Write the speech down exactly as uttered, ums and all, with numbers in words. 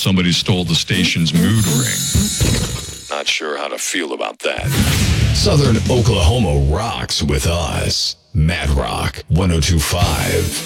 somebody stole the station's mood ring. Not sure how to feel about that. Southern Oklahoma rocks with us. Mad Rock one oh two point five.